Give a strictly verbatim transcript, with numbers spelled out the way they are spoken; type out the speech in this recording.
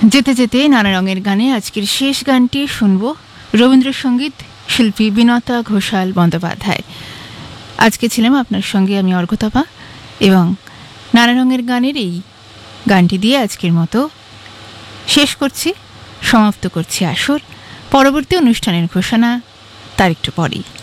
যেতে যেতে নানা রঙের গানে আজকের শেষ গানটি শুনব রবীন্দ্রসঙ্গীত শিল্পী বিনতা ঘোষাল বন্দ্যোপাধ্যায়। আজকে ছিলাম আপনার সঙ্গে আমি অর্ঘ্যতপা, এবং নানা রঙের গানের এই গানটি দিয়ে আজকের মতো শেষ করছি, সমাপ্ত করছি আসর। পরবর্তী অনুষ্ঠানের ঘোষণা তার একটু পরেই।